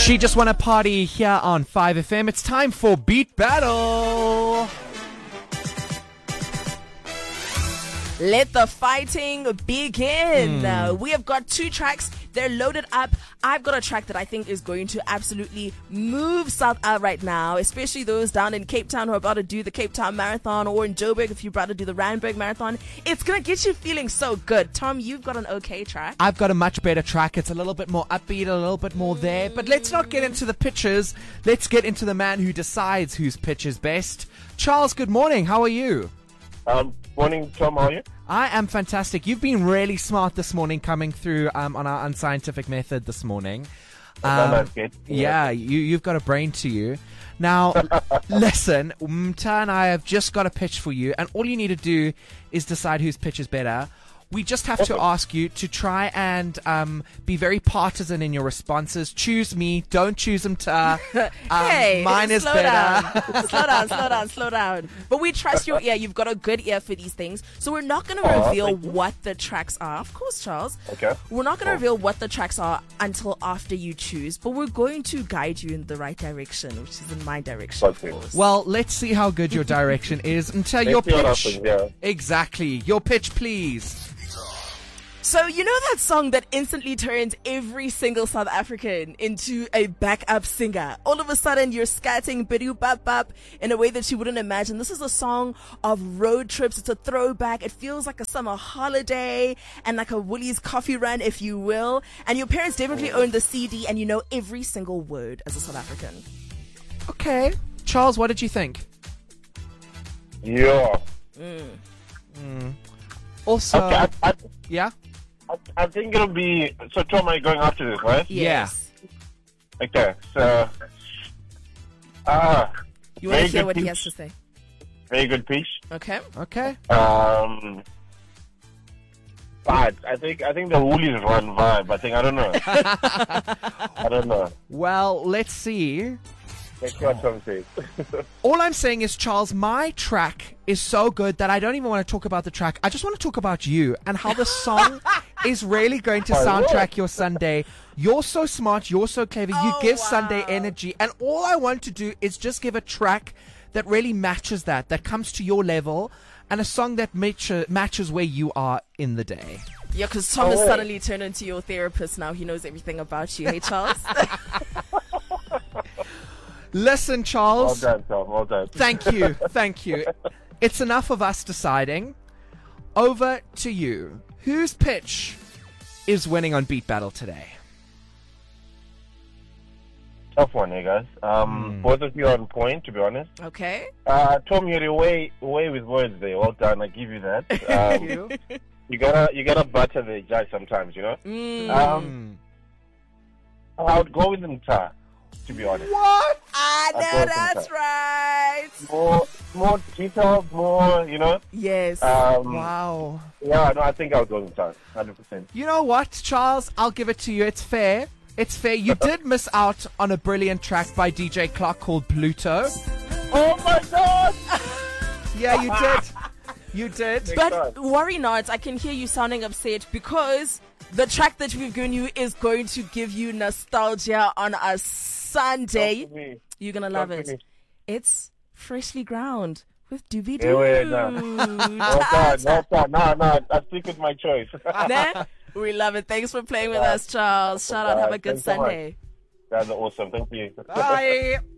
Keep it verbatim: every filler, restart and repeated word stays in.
She just won a party here on five F M. It's time for Beat Battle. Let the fighting begin. Mm. Uh, we have got two tracks. They're loaded up. I've got a track that I think is going to absolutely move South Africa right now, especially those down in Cape Town who are about to do the Cape Town Marathon, or in Joburg if you're about to do the Randburg Marathon. It's going to get you feeling so good. Tom, you've got an okay track. I've got a much better track. It's a little bit more upbeat, a little bit more there. But let's not get into the pitches. Let's get into the man who decides whose pitch is best. Charles, good morning. How are you? Um, morning, Tom. How are you? I am fantastic. You've been really smart this morning coming through um, on our unscientific method this morning. Um, that's good. yeah, you, you've got a brain to you. Now, listen, Mta and I have just got a pitch for you, and all you need to do is decide whose pitch is better. We just have to ask you to try and um, be very partisan in your responses. Choose me, don't choose Mta. Um, hey, mine is slow better. Down. slow down, slow down, slow down. But we trust your ear. You've got a good ear for these things. So we're not going to Oh, reveal thank you. what the tracks are. Of course, Charles. Okay. We're not going to Cool. reveal what the tracks are until after you choose. But we're going to guide you in the right direction, which is in my direction. Of Okay. course. Well, let's see how good your direction is. Mta, your see what pitch. happens, yeah. Exactly. Your pitch, please. So you know that song that instantly turns every single South African into a backup singer? All of a sudden you're scatting bidu bap bap in a way that you wouldn't imagine. This is a song of road trips. It's a throwback. It feels like a summer holiday and like a Woolies coffee run, if you will. And your parents definitely own the C D and you know every single word as a South African. Okay. Charles, what did you think? Yeah. Also, Okay, I, I, yeah? I, I think it'll be. So, Tom, are you going after this, right? Yes. Okay, so. Ah. You want Very to hear good what he pitch. has to say? Very good piece. Okay. Okay. Um. But I think I think the Woolies run vibe. I think I don't know. I don't know. Well, let's see. Let's see what Tom says. All I'm saying is, Charles, my track is so good that I don't even want to talk about the track. I just want to talk about you and how the song is really going to I will. soundtrack your Sunday. You're so smart. You're so clever. You Oh, give wow. Sunday energy. And all I want to do is just give a track that really matches that, that comes to your level, and a song that match- matches where you are in the day. Yeah, because Tom has Oh. suddenly turned into your therapist now. He knows everything about you. Hey, Charles? Listen, Well Charles. done, Tom. Well done. Thank you. Thank you. It's enough of us deciding. Over to you. Whose pitch is winning on Beat Battle today? Tough one, eh, guys. Um, Both of you are on point, to be honest. Okay. Uh, Tom, you're way, way with words there. Well done. I give you that. Um, You? you gotta, you gotta butter the judge sometimes, you know. Mm. Um, I would go with Mta, to be honest. What? I I know don't that's think right. More, more detailed, more, you know. Yes. Um, Wow. Yeah, no, I think I'll go with Mta, hundred percent. You know what, Charles? I'll give it to you. It's fair. It's fair. You did miss out on a brilliant track by D J Clark called Pluto. Oh my God! Yeah, you did. You did. but worry not. I can hear you sounding upset because the track that we've given you is going to give you nostalgia on a Sunday. Talk to me. You're going to love Talk to it. me. It's Freshly Ground with Doobie Yeah, wait, Doo. no. Well done, well done. No, no, I stick with my choice. Nah? We love it. Thanks for playing with us, Charles. Shout out. Have a good Thanks so much. Sunday. That's awesome. Thank you. Bye.